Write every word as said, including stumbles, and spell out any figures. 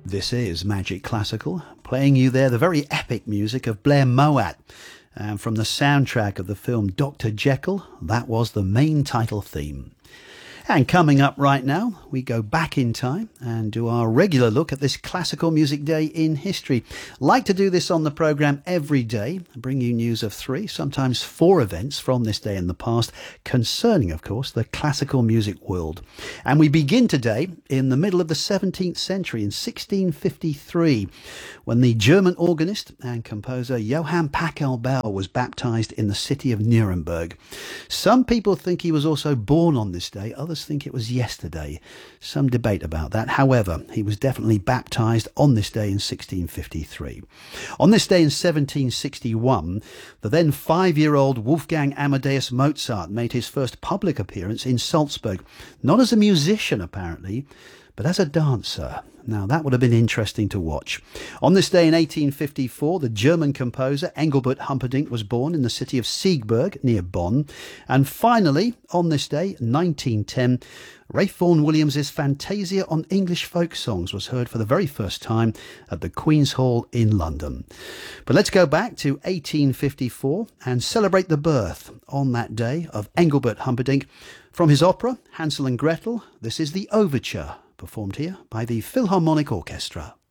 This is Magic Classical, playing you there the very epic music of Blair Mowat. And from the soundtrack of the film Doctor Jekyll, that was the main title theme. And coming up right now, we go back in time and do our regular look at this classical music day in history. Like to do this on the programme every day, bring you news of three, sometimes four events from this day in the past, concerning, of course, the classical music world. And we begin today in the middle of the seventeenth century, in sixteen fifty-three, when the German organist and composer Johann Pachelbel was baptised in the city of Nuremberg. Some people think he was also born on this day, others think it was yesterday. Some debate about that. However, he was definitely baptised on this day in sixteen fifty-three. On this day in seventeen sixty-one, the then five-year-old Wolfgang Amadeus Mozart made his first public appearance in Salzburg, not as a musician apparently, but as a dancer. Now, that would have been interesting to watch. On this day in eighteen fifty-four, the German composer Engelbert Humperdinck was born in the city of Siegburg, near Bonn. And finally, on this day, nineteen ten, Ralph Vaughan Williams' Fantasia on English Folk Songs was heard for the very first time at the Queen's Hall in London. But let's go back to eighteen fifty-four and celebrate the birth on that day of Engelbert Humperdinck. From his opera, Hansel and Gretel, this is the Overture, performed here by the Philharmonic Orchestra.